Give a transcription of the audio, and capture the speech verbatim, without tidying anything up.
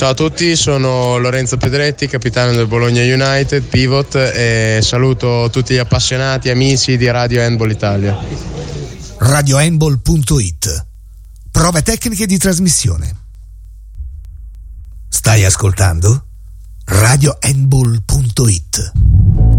Ciao a tutti, sono Lorenzo Pedretti, capitano del Bologna United, pivot, e saluto tutti gli appassionati, amici di Radio Handball Italia. radio handball punto it. Prove tecniche di trasmissione. Stai ascoltando? radio handball punto it.